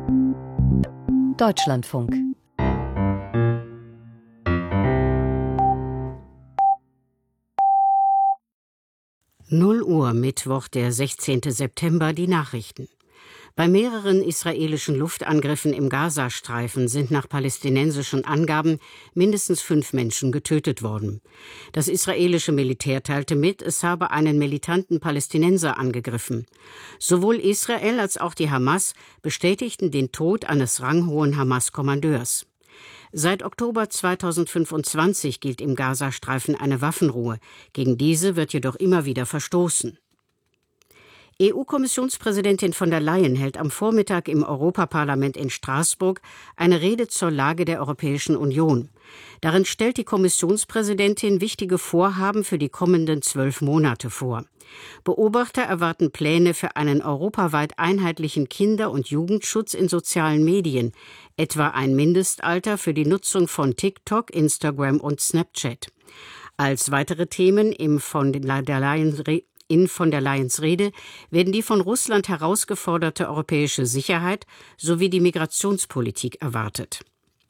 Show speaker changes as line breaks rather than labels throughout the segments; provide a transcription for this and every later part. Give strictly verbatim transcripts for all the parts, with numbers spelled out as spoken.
Deutschlandfunk.
null Uhr, Mittwoch, der sechzehnten September, die Nachrichten. Bei mehreren israelischen Luftangriffen im Gazastreifen sind nach palästinensischen Angaben mindestens fünf Menschen getötet worden. Das israelische Militär teilte mit, es habe einen militanten Palästinenser angegriffen. Sowohl Israel als auch die Hamas bestätigten den Tod eines ranghohen Hamas-Kommandeurs. Seit Oktober zweitausendfünfundzwanzig gilt im Gazastreifen eine Waffenruhe. Gegen diese wird jedoch immer wieder verstoßen. E U-Kommissionspräsidentin von der Leyen hält am Vormittag im Europaparlament in Straßburg eine Rede zur Lage der Europäischen Union. Darin stellt die Kommissionspräsidentin wichtige Vorhaben für die kommenden zwölf Monate vor. Beobachter erwarten Pläne für einen europaweit einheitlichen Kinder- und Jugendschutz in sozialen Medien, etwa ein Mindestalter für die Nutzung von TikTok, Instagram und Snapchat. Als weitere Themen im von der Leyen In von der Leyens Rede werden die von Russland herausgeforderte europäische Sicherheit sowie die Migrationspolitik erwartet.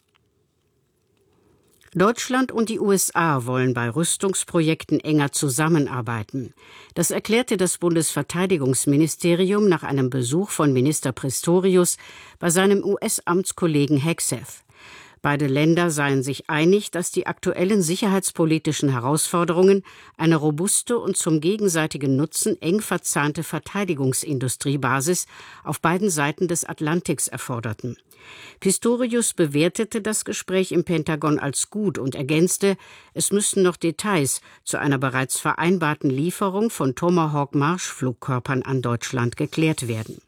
Deutschland und die U S A wollen bei Rüstungsprojekten enger zusammenarbeiten. Das erklärte das Bundesverteidigungsministerium nach einem Besuch von Minister Pistorius bei seinem U S-Amtskollegen Hegseth. Beide Länder seien sich einig, dass die aktuellen sicherheitspolitischen Herausforderungen eine robuste und zum gegenseitigen Nutzen eng verzahnte Verteidigungsindustriebasis auf beiden Seiten des Atlantiks erforderten. Pistorius bewertete das Gespräch im Pentagon als gut und ergänzte, es müssten noch Details zu einer bereits vereinbarten Lieferung von Tomahawk-Marschflugkörpern an Deutschland geklärt werden.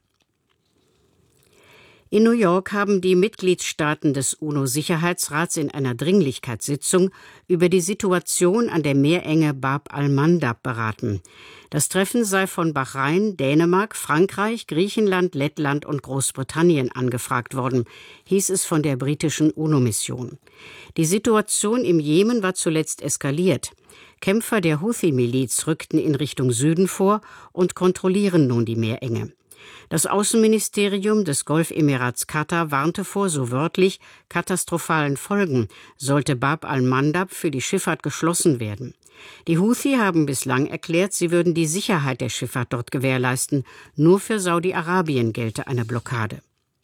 In New York haben die Mitgliedstaaten des UNO-Sicherheitsrats in einer Dringlichkeitssitzung über die Situation an der Meerenge Bab al-Mandab beraten. Das Treffen sei von Bahrain, Dänemark, Frankreich, Griechenland, Lettland und Großbritannien angefragt worden, hieß es von der britischen UNO-Mission. Die Situation im Jemen war zuletzt eskaliert. Kämpfer der Houthi-Miliz rückten in Richtung Süden vor und kontrollieren nun die Meerenge. Das Außenministerium des Golfemirats Katar warnte vor, so wörtlich, katastrophalen Folgen, sollte Bab al-Mandab für die Schifffahrt geschlossen werden. Die Houthi haben bislang erklärt, sie würden die Sicherheit der Schifffahrt dort gewährleisten. Nur für Saudi-Arabien gelte eine Blockade.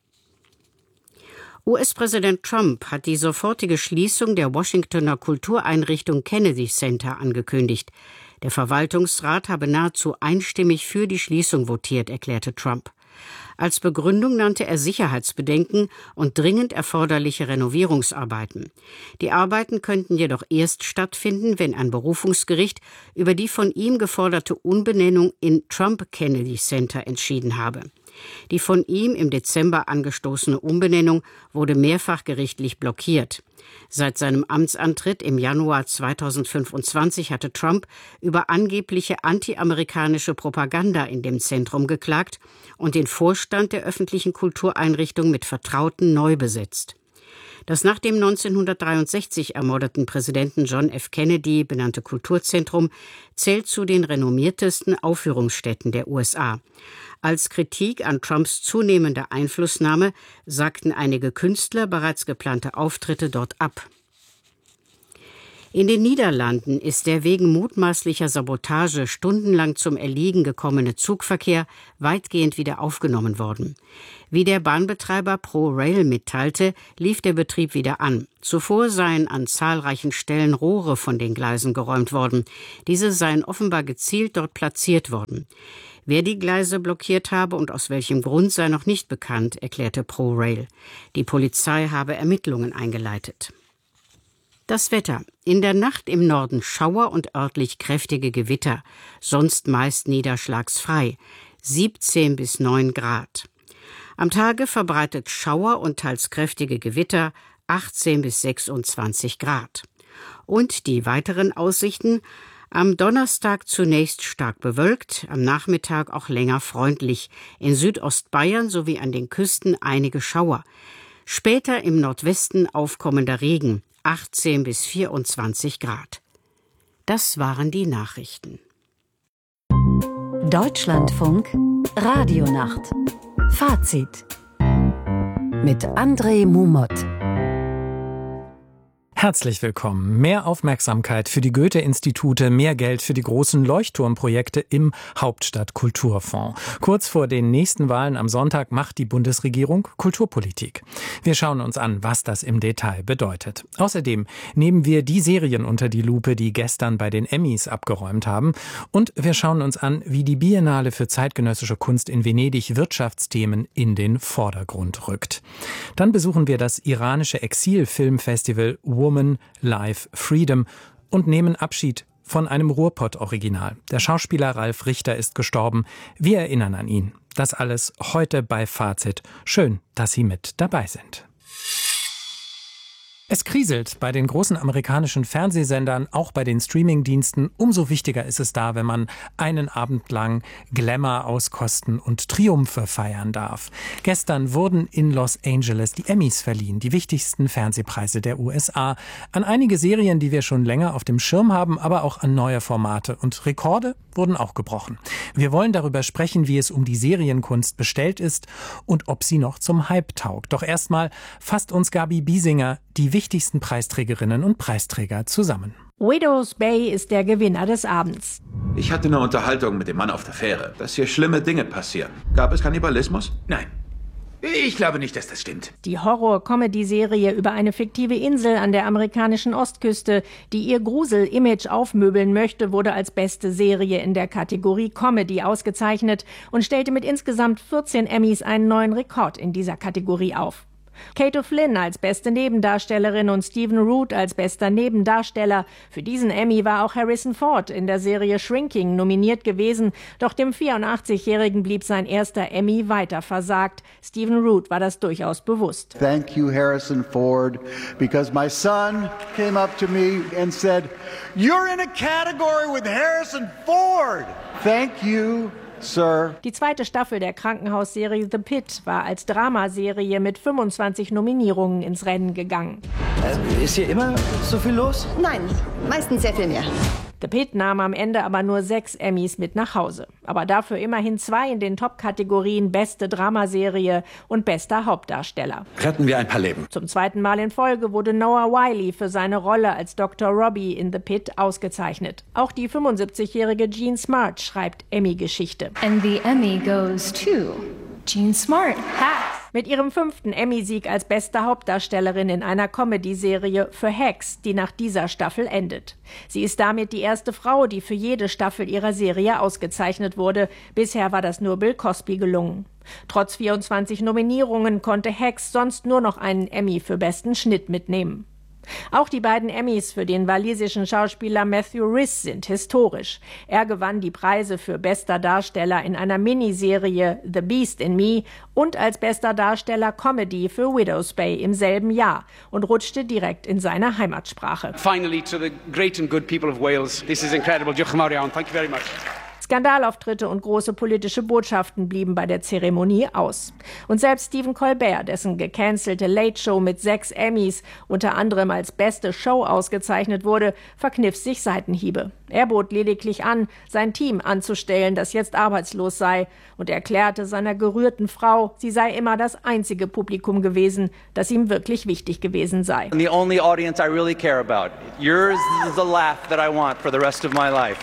U S-Präsident Trump hat die sofortige Schließung der Washingtoner Kultureinrichtung Kennedy Center angekündigt. Der Verwaltungsrat habe nahezu einstimmig für die Schließung votiert, erklärte Trump. Als Begründung nannte er Sicherheitsbedenken und dringend erforderliche Renovierungsarbeiten. Die Arbeiten könnten jedoch erst stattfinden, wenn ein Berufungsgericht über die von ihm geforderte Umbenennung in Trump Kennedy Center entschieden habe. Die von ihm im Dezember angestoßene Umbenennung wurde mehrfach gerichtlich blockiert. Seit seinem Amtsantritt im Januar zweitausendfünfundzwanzig hatte Trump über angebliche antiamerikanische Propaganda in dem Zentrum geklagt und den Vorstand der öffentlichen Kultureinrichtung mit Vertrauten neu besetzt. Das nach dem neunzehnhundertdreiundsechzig ermordeten Präsidenten John F. Kennedy benannte Kulturzentrum zählt zu den renommiertesten Aufführungsstätten der U S A. Als Kritik an Trumps zunehmender Einflussnahme sagten einige Künstler bereits geplante Auftritte dort ab. In den Niederlanden ist der wegen mutmaßlicher Sabotage stundenlang zum Erliegen gekommene Zugverkehr weitgehend wieder aufgenommen worden. Wie der Bahnbetreiber ProRail mitteilte, lief der Betrieb wieder an. Zuvor seien an zahlreichen Stellen Rohre von den Gleisen geräumt worden. Diese seien offenbar gezielt dort platziert worden. Wer die Gleise blockiert habe und aus welchem Grund sei noch nicht bekannt, erklärte ProRail. Die Polizei habe Ermittlungen eingeleitet. Das Wetter. In der Nacht im Norden Schauer und örtlich kräftige Gewitter, sonst meist niederschlagsfrei, siebzehn bis neun Grad. Am Tage verbreitet Schauer und teils kräftige Gewitter, achtzehn bis sechsundzwanzig Grad. Und die weiteren Aussichten: am Donnerstag zunächst stark bewölkt, am Nachmittag auch länger freundlich. In Südostbayern sowie an den Küsten einige Schauer. Später im Nordwesten aufkommender Regen, achtzehn bis vierundzwanzig Grad. Das waren die Nachrichten.
Deutschlandfunk Radionacht. Fazit. mit André Mumot.
Herzlich willkommen. Mehr Aufmerksamkeit für die Goethe-Institute, mehr Geld für die großen Leuchtturmprojekte im Hauptstadtkulturfonds. Kurz vor den nächsten Wahlen am Sonntag macht die Bundesregierung Kulturpolitik. Wir schauen uns an, was das im Detail bedeutet. Außerdem nehmen wir die Serien unter die Lupe, die gestern bei den Emmys abgeräumt haben. Und wir schauen uns an, wie die Biennale für zeitgenössische Kunst in Venedig Wirtschaftsthemen in den Vordergrund rückt. Dann besuchen wir das iranische Exil-Filmfestival Woman, Life, Freedom und nehmen Abschied von einem Ruhrpott-Original. Der Schauspieler Ralf Richter ist gestorben. Wir erinnern an ihn. Das alles heute bei Fazit. Schön, dass Sie mit dabei sind. Es kriselt bei den großen amerikanischen Fernsehsendern, auch bei den Streamingdiensten. Umso wichtiger ist es da, wenn man einen Abend lang Glamour auskosten und Triumphe feiern darf. Gestern wurden in Los Angeles die Emmys verliehen, die wichtigsten Fernsehpreise der U S A, an einige Serien, die wir schon länger auf dem Schirm haben, aber auch an neue Formate. Und Rekorde wurden auch gebrochen. Wir wollen darüber sprechen, wie es um die Serienkunst bestellt ist und ob sie noch zum Hype taugt. Doch erstmal fasst uns Gabi Biesinger die wichtigsten Preisträgerinnen und Preisträger zusammen.
Widow's Bay ist der Gewinner des Abends.
Ich hatte eine Unterhaltung mit dem Mann auf der Fähre, dass hier schlimme Dinge passieren. Gab es Kannibalismus?
Nein. Ich glaube nicht, dass das stimmt.
Die Horror-Comedy-Serie über eine fiktive Insel an der amerikanischen Ostküste, die ihr Grusel-Image aufmöbeln möchte, wurde als beste Serie in der Kategorie Comedy ausgezeichnet und stellte mit insgesamt vierzehn Emmys einen neuen Rekord in dieser Kategorie auf. Kate O'Flynn als beste Nebendarstellerin und Stephen Root als bester Nebendarsteller. Für diesen Emmy war auch Harrison Ford in der Serie Shrinking nominiert gewesen, doch dem vierundachtzigjährigen blieb sein erster Emmy weiter versagt. Stephen Root war das durchaus bewusst.
Thank you, Harrison Ford, because my son came up to me and said, "You're in a category with Harrison Ford." Thank you, Sir.
Die zweite Staffel der Krankenhausserie The Pit war als Dramaserie mit fünfundzwanzig Nominierungen ins Rennen gegangen.
Äh, ist hier immer so viel los?
Nein, meistens sehr viel mehr.
The Pit nahm am Ende aber nur sechs Emmys mit nach Hause. Aber dafür immerhin zwei in den Top-Kategorien Beste Dramaserie und Bester Hauptdarsteller.
Retten wir ein paar Leben.
Zum zweiten Mal in Folge wurde Noah Wyle für seine Rolle als Doktor Robbie in The Pit ausgezeichnet. Auch die fünfundsiebzigjährige Jean Smart schreibt Emmy-Geschichte.
And the Emmy goes to Jean Smart. Hacks.
Mit ihrem fünften Emmy-Sieg als beste Hauptdarstellerin in einer Comedy-Serie für Hacks, die nach dieser Staffel endet. Sie ist damit die erste Frau, die für jede Staffel ihrer Serie ausgezeichnet wurde. Bisher war das nur Bill Cosby gelungen. Trotz vierundzwanzig Nominierungen konnte Hacks sonst nur noch einen Emmy für besten Schnitt mitnehmen. Auch die beiden Emmys für den walisischen Schauspieler Matthew Rhys sind historisch. Er gewann die Preise für bester Darsteller in einer Miniserie The Beast in Me und als bester Darsteller Comedy für Widow's Bay im selben Jahr und rutschte direkt in seine Heimatsprache.
Finally to the great and good people of Wales. This is incredible. Diolch yn fawr iawn. Thank you very much.
Skandalauftritte und große politische Botschaften blieben bei der Zeremonie aus. Und selbst Stephen Colbert, dessen gecancelte Late Show mit sechs Emmys unter anderem als beste Show ausgezeichnet wurde, verkniff sich Seitenhiebe. Er bot lediglich an, sein Team anzustellen, das jetzt arbeitslos sei, und erklärte seiner gerührten Frau, sie sei immer das einzige Publikum gewesen, das ihm wirklich wichtig gewesen sei.
The only audience I really care about. Yours is the laugh that I want for the rest of my life.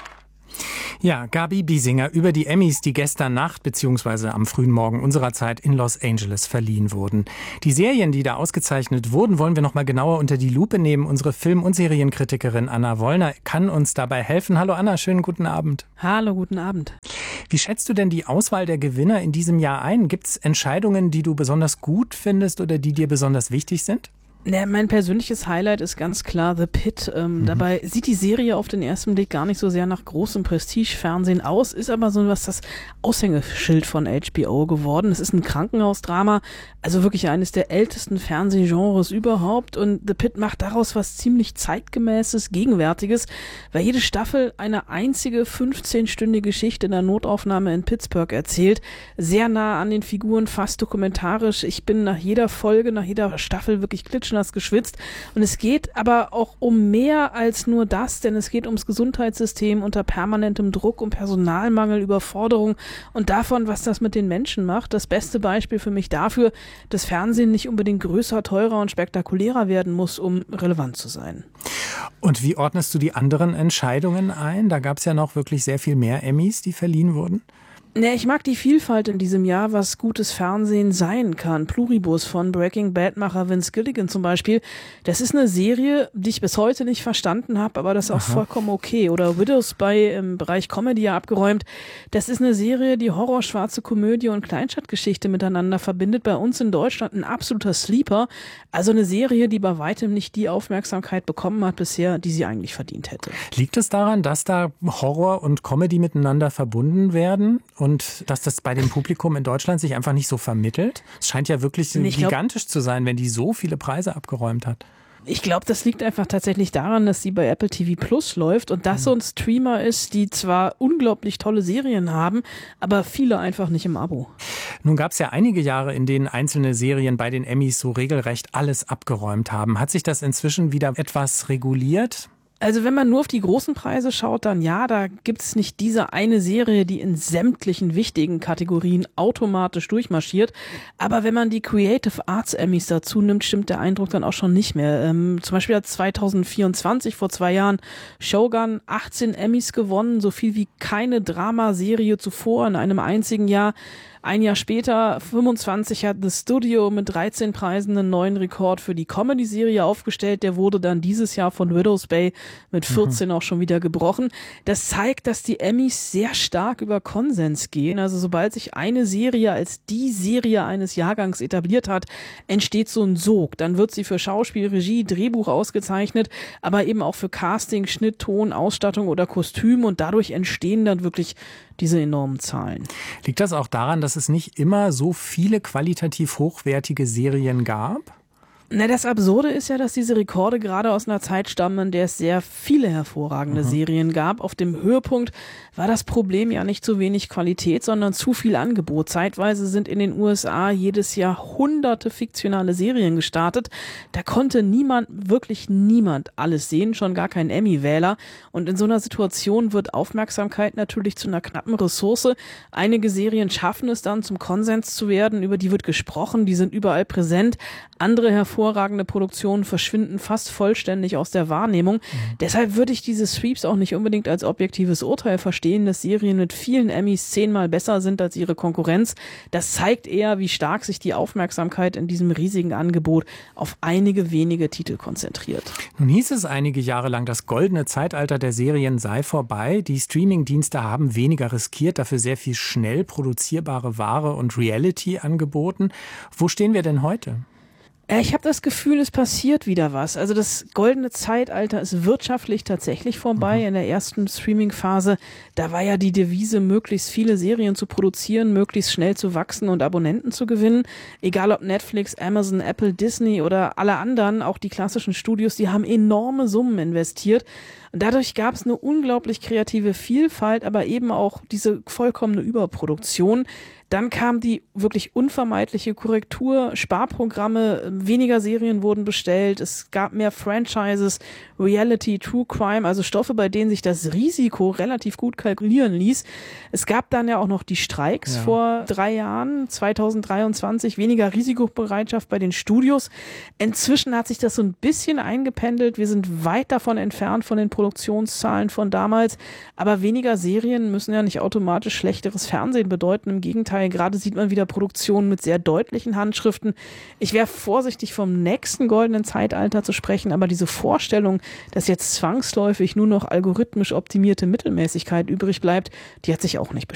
Ja, Gabi Biesinger über die Emmys, die gestern Nacht bzw. am frühen Morgen unserer Zeit in Los Angeles verliehen wurden. Die Serien, die da ausgezeichnet wurden, wollen wir noch mal genauer unter die Lupe nehmen. Unsere Film- und Serienkritikerin Anna Wollner kann uns dabei helfen. Hallo Anna, schönen guten Abend.
Hallo, guten Abend.
Wie schätzt du denn die Auswahl der Gewinner in diesem Jahr ein? Gibt es Entscheidungen, die du besonders gut findest oder die dir besonders wichtig sind?
Ja, mein persönliches Highlight ist ganz klar The Pit. Ähm, mhm. Dabei sieht die Serie auf den ersten Blick gar nicht so sehr nach großem Prestige-Fernsehen aus, ist aber so was das Aushängeschild von H B O geworden. Es ist ein Krankenhausdrama, also wirklich eines der ältesten Fernsehgenres überhaupt, und The Pit macht daraus was ziemlich zeitgemäßes, Gegenwärtiges, weil jede Staffel eine einzige fünfzehnstündige Geschichte in der Notaufnahme in Pittsburgh erzählt, sehr nah an den Figuren, fast dokumentarisch. Ich bin nach jeder Folge, nach jeder Staffel wirklich klitsch Menschen, hast geschwitzt. Und es geht aber auch um mehr als nur das, denn es geht ums Gesundheitssystem unter permanentem Druck, um Personalmangel, Überforderung und davon, was das mit den Menschen macht. Das beste Beispiel für mich dafür, dass Fernsehen nicht unbedingt größer, teurer und spektakulärer werden muss, um relevant zu sein.
Und wie ordnest du die anderen Entscheidungen ein? Da gab es ja noch wirklich sehr viel mehr Emmys, die verliehen wurden.
Ja, ich mag die Vielfalt in diesem Jahr, was gutes Fernsehen sein kann. Pluribus von Breaking Bad-Macher Vince Gilligan zum Beispiel. Das ist eine Serie, die ich bis heute nicht verstanden habe, aber das ist auch Aha. vollkommen okay. Oder Widows bei im Bereich Comedy abgeräumt. Das ist eine Serie, die Horror, schwarze Komödie und Kleinstadtgeschichte miteinander verbindet. Bei uns in Deutschland ein absoluter Sleeper. Also eine Serie, die bei weitem nicht die Aufmerksamkeit bekommen hat bisher, die sie eigentlich verdient hätte.
Liegt es daran, dass da Horror und Comedy miteinander verbunden werden? Und dass das bei dem Publikum in Deutschland sich einfach nicht so vermittelt? Es scheint ja wirklich ich gigantisch glaub, zu sein, wenn die so viele Preise abgeräumt hat.
Ich glaube, das liegt einfach tatsächlich daran, dass sie bei Apple T V Plus läuft und das so ein Streamer ist, die zwar unglaublich tolle Serien haben, aber viele einfach nicht im Abo.
Nun gab es ja einige Jahre, in denen einzelne Serien bei den Emmys so regelrecht alles abgeräumt haben. Hat sich das inzwischen wieder etwas reguliert?
Also wenn man nur auf die großen Preise schaut, dann ja, da gibt es nicht diese eine Serie, die in sämtlichen wichtigen Kategorien automatisch durchmarschiert. Aber wenn man die Creative Arts Emmys dazu nimmt, stimmt der Eindruck dann auch schon nicht mehr. Ähm, zum Beispiel hat zwanzig vierundzwanzig, vor zwei Jahren, Shogun achtzehn Emmys gewonnen, so viel wie keine Dramaserie zuvor in einem einzigen Jahr. Ein Jahr später, fünfundzwanzig, hat The Studio mit dreizehn Preisen einen neuen Rekord für die Comedy-Serie aufgestellt. Der wurde dann dieses Jahr von Widows Bay mit vierzehn mhm. auch schon wieder gebrochen. Das zeigt, dass die Emmys sehr stark über Konsens gehen. Also sobald sich eine Serie als die Serie eines Jahrgangs etabliert hat, entsteht so ein Sog. Dann wird sie für Schauspiel, Regie, Drehbuch ausgezeichnet, aber eben auch für Casting, Schnitt, Ton, Ausstattung oder Kostüm. Und dadurch entstehen dann wirklich diese enormen Zahlen.
Liegt das auch daran, dass es nicht immer so viele qualitativ hochwertige Serien gab?
Na, das Absurde ist ja, dass diese Rekorde gerade aus einer Zeit stammen, in der es sehr viele hervorragende mhm. Serien gab. Auf dem Höhepunkt war das Problem ja nicht zu wenig Qualität, sondern zu viel Angebot. Zeitweise sind in den U S A jedes Jahr hunderte fiktionale Serien gestartet. Da konnte niemand, wirklich niemand alles sehen, schon gar kein Emmy-Wähler. Und in so einer Situation wird Aufmerksamkeit natürlich zu einer knappen Ressource. Einige Serien schaffen es dann, zum Konsens zu werden, über die wird gesprochen, die sind überall präsent. Andere hervorragende Hervorragende Produktionen verschwinden fast vollständig aus der Wahrnehmung. Mhm. Deshalb würde ich diese Sweeps auch nicht unbedingt als objektives Urteil verstehen, dass Serien mit vielen Emmys zehnmal besser sind als ihre Konkurrenz. Das zeigt eher, wie stark sich die Aufmerksamkeit in diesem riesigen Angebot auf einige wenige Titel konzentriert.
Nun hieß es einige Jahre lang, das goldene Zeitalter der Serien sei vorbei. Die Streamingdienste haben weniger riskiert, dafür sehr viel schnell produzierbare Ware und Reality angeboten. Wo stehen wir denn heute?
Ich habe das Gefühl, es passiert wieder was. Also das goldene Zeitalter ist wirtschaftlich tatsächlich vorbei. Mhm. In der ersten Streaming-Phase, da war ja die Devise, möglichst viele Serien zu produzieren, möglichst schnell zu wachsen und Abonnenten zu gewinnen. Egal ob Netflix, Amazon, Apple, Disney oder alle anderen, auch die klassischen Studios, die haben enorme Summen investiert. Und dadurch gab es eine unglaublich kreative Vielfalt, aber eben auch diese vollkommene Überproduktion. Dann kam die wirklich unvermeidliche Korrektur, Sparprogramme, weniger Serien wurden bestellt, es gab mehr Franchises, Reality, True Crime, also Stoffe, bei denen sich das Risiko relativ gut kalkulieren ließ. Es gab dann ja auch noch die Streiks ja. vor drei Jahren, zwanzig dreiundzwanzig, weniger Risikobereitschaft bei den Studios. Inzwischen hat sich das so ein bisschen eingependelt, wir sind weit davon entfernt von den Produktionszahlen von damals, aber weniger Serien müssen ja nicht automatisch schlechteres Fernsehen bedeuten, im Gegenteil. Gerade sieht man wieder Produktionen mit sehr deutlichen Handschriften. Ich wäre vorsichtig, vom nächsten goldenen Zeitalter zu sprechen, aber diese Vorstellung, dass jetzt zwangsläufig nur noch algorithmisch optimierte Mittelmäßigkeit übrig bleibt, die hat sich auch nicht bestätigt.